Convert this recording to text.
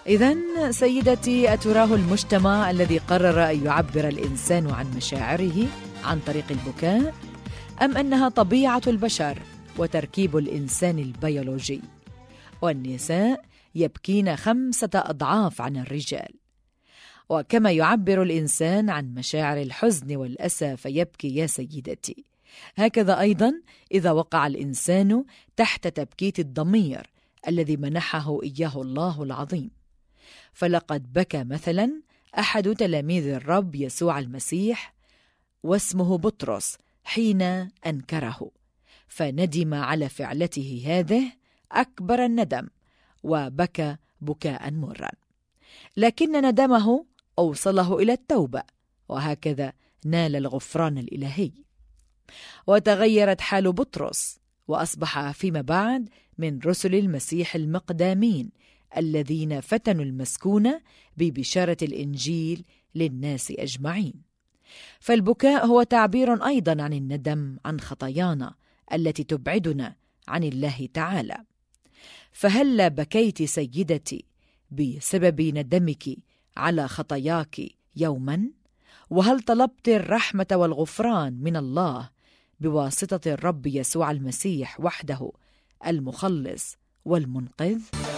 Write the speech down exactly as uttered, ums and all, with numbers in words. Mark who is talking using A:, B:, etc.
A: إذن سيدتي، أتراه المجتمع الذي قرر أن يعبر الإنسان عن مشاعره عن طريق البكاء، أم أنها طبيعة البشر وتركيب الإنسان البيولوجي؟ والنساء يبكين خمسة أضعاف عن الرجال. وكما يعبر الإنسان عن مشاعر الحزن والأسى فيبكي يا سيدتي، هكذا أيضا إذا وقع الإنسان تحت تبكيت الضمير الذي منحه إياه الله العظيم. فلقد بكى مثلا أحد تلاميذ الرب يسوع المسيح واسمه بطرس حين أنكره، فندم على فعلته هذه أكبر الندم وبكى بكاء مرا، لكن ندمه أوصله إلى التوبة، وهكذا نال الغفران الإلهي. وتغيرت حال بطرس وأصبح فيما بعد من رسل المسيح المقدامين الذين فتنوا المسكونة ببشارة الإنجيل للناس أجمعين. فالبكاء هو تعبير أيضا عن الندم عن خطايانا التي تبعدنا عن الله تعالى. فهل بكيت سيدتي بسبب ندمك على خطاياك يوما؟ وهل طلبت الرحمة والغفران من الله بواسطة الرب يسوع المسيح وحده المخلص والمنقذ؟